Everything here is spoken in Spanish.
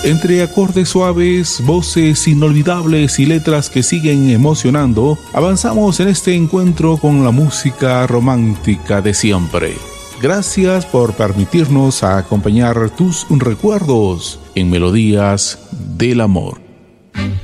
Entre acordes suaves, voces inolvidables y letras que siguen emocionando, avanzamos en este encuentro con la música romántica de siempre. Gracias por permitirnos acompañar tus recuerdos en Melodías del Amor.